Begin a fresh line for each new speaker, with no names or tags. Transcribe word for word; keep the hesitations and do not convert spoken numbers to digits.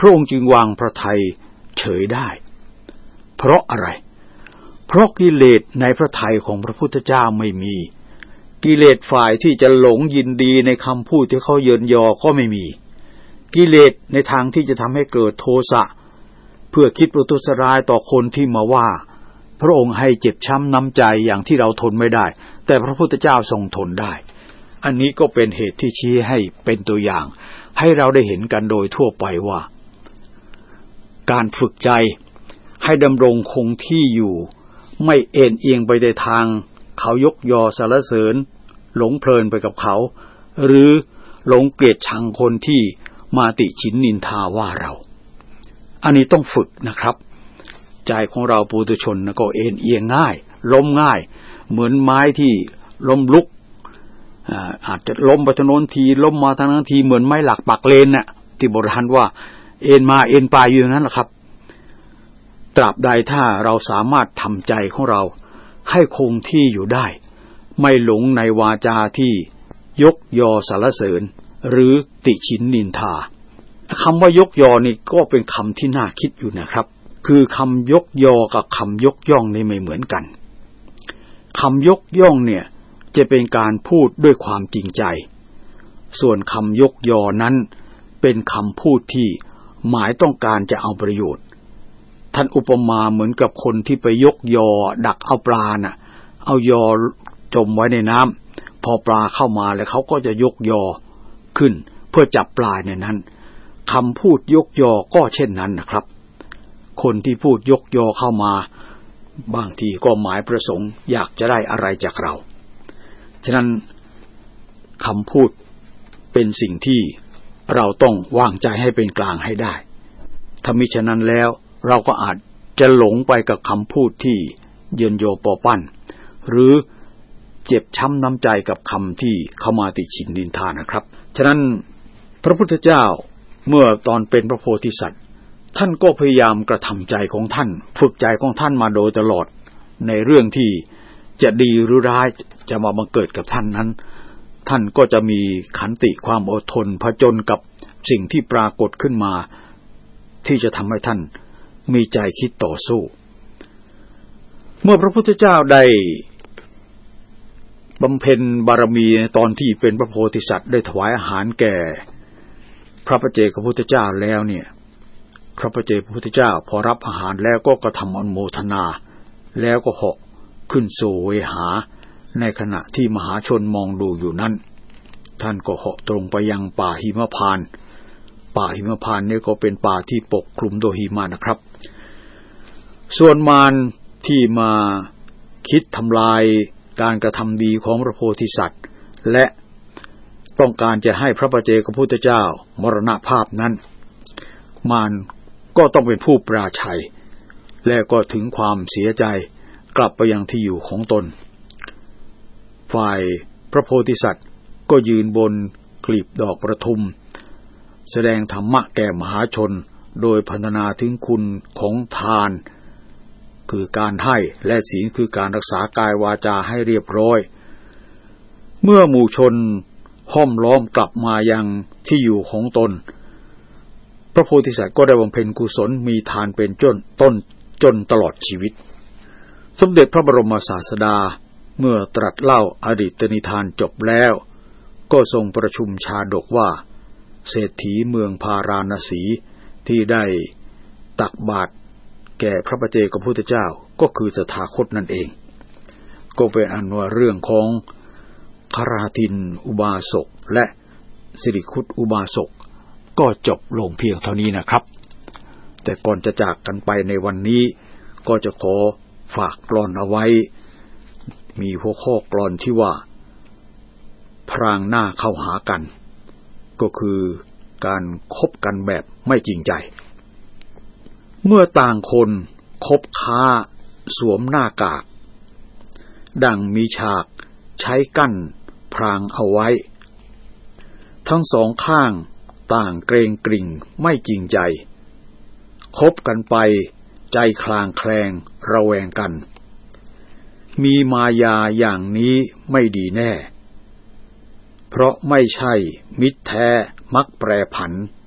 พระองค์จึงวางพระทัยเฉยได้เพราะอะไรเพราะกิเลสในพระทัยของพระพุทธเจ้าไม่มีกิเลสฝ่ายที่จะหลงยินดีในคำพูดที่เขาเยินยอก็ไม่มีกิเลสในทางที่จะทำให้เกิดโทสะเพื่อคิดประทุษร้ายต่อคนที่มาว่าพระองค์ให้เจ็บช้ำน้ำใจอย่างที่เราทนไม่ได้แต่พระพุทธเจ้าทรงทนได้อันนี้ก็เป็นเหตุที่ชี้ให้เป็นตัวอย่างให้เราได้เห็นกันโดยทั่วไปว่าการฝึกใจให้ดำรงคงที่อยู่ไม่เอ็นเอียงไปในทางเขายกยอสรรเสริญหลงเพลินไปกับเขาหรือหลงเกลียดชังคนที่มาติฉินนินทาว่าเราอันนี้ต้องฝึกนะครับใจของเราปุถุชนก็เอ็นเอียงง่ายล้มง่ายเหมือนไม้ที่ล้มลุกอาจจะล้มไปทางโน้นทีล้มมาทางนั้นทีเหมือนไม้หลักปักเลนน่ะที่โบราณว่าเอ็นมาเอ็นไปอยู่นั้นแหละครับตราบใดถ้าเราสามารถทำใจของเราให้คงที่อยู่ได้ไม่หลงในวาจาที่ยกยอสรรเสริญหรือติฉินนินทาคำว่ายกยอนี่ก็เป็นคำที่น่าคิดอยู่นะครับคือคำยกยอกับคำยกย่องนี่ไม่เหมือนกันคำยกย่องเนี่ยจะเป็นการพูดด้วยความจริงใจส่วนคำยกยอนั้นเป็นคำพูดที่หมายต้องการจะเอาประโยชน์ท่านอุปมาเหมือนกับคนที่ไปยกยอดักเอาปลาน่ะเอายอจมไว้ในน้ำพอปลาเข้ามาแล้วเขาก็จะยกยอขึ้นเพื่อจับปลาในนั้นคำพูดยกยอก็เช่นนั้นนะครับคนที่พูดยกยอเข้ามาบางทีก็หมายประสงค์อยากจะได้อะไรจากเราฉะนั้นคำพูดเป็นสิ่งที่เราต้องวางใจให้เป็นกลางให้ได้ถ้ามิฉะนั้นแล้วเราก็อาจจะหลงไปกับคำพูดที่เยินยอปอปั้นหรือเจ็บช้ำน้ำใจกับคำที่เข้ามาติฉินนินทานะครับฉะนั้นพระพุทธเจ้าเมื่อตอนเป็นพระโพธิสัตว์ท่านก็พยายามกระทำใจของท่านฝึกใจของท่านมาโดยตลอดในเรื่องที่จะดีหรือร้ายจะมาบังเกิดกับท่านนั้นท่านก็จะมีขันติความอดทนผจญกับสิ่งที่ปรากฏขึ้นมาที่จะทำให้ท่านมีใจคิดต่อสู้เมื่อพระพุทธเจ้าได้บำเพ็ญบารมีตอนที่เป็นพระโพธิสัตว์ได้ถวายอาหารแก่พระปัจเจกพุทธเจ้าแล้วเนี่ยพระปัจเจกพุทธเจ้าพอรับอาหารแล้วก็กระทำอนุโมทนาแล้วก็เหาะขึ้นสู่เวหาในขณะที่มหาชนมองดูอยู่นั้นท่านก็เหาะตรงไปยังป่าหิมพานต์ป่าหิมพานต์นี่ก็เป็นป่าที่ปกคลุมด้วยหิมะนะครับส่วนมารที่มาคิดทำลายการกระทำดีของพระโพธิสัตว์และต้องการจะให้พระปัจเจกพุทธเจ้ามรณภาพนั้นมารก็ต้องเป็นผู้ปราชัยและก็ถึงความเสียใจกลับไปยังที่อยู่ของตนฝ่ายพระโพธิสัตว์ก็ยืนบนกลีบดอกประทุมแสดงธรรมะแก่มหาชนโดยพรรณนาถึงคุณของทานคือการให้และศีลคือการรักษากายวาจาให้เรียบร้อยเมื่อหมู่ชนห้อมล้อมกลับมายังที่อยู่ของตนพระโพธิสัตว์ก็ได้บำเพ็ญกุศลมีทานเป็นจนต้นจนตลอดชีวิตสมเด็จพระบรมศาสดาเมื่อตรัสเล่าอดีตนิทานจบแล้วก็ทรงประชุมชาดกว่าเศรษฐีเมืองพาราณสีที่ได้ตักบาตรแก่พระปัจเจกพุทธเจ้าก็คือตถาคตนั่นเองก็เป็นอันว่าเรื่องของคราทินอุบาสกและสิริคุตอุบาสกก็จบลงเพียงเท่านี้นะครับแต่ก่อนจะจากกันไปในวันนี้ก็จะขอฝากกลอนเอาไว้มีหัวข้อกลอนที่ว่าพรางหน้าเข้าหากันก็คือการคบกันแบบไม่จริงใจเมื่อต่างคนคบค้าสวมหน้ากากดังมีฉากใช้กั้นพรางเอาไว้ทั้งสองข้างต่างเกรงกริ่งไม่จริงใจคบกันไปใจคลางแคลงระแวงกันมีมายาอย่างนี้ไม่ดีแน่เพราะไม่ใช่มิตรแท้มักแปรผัน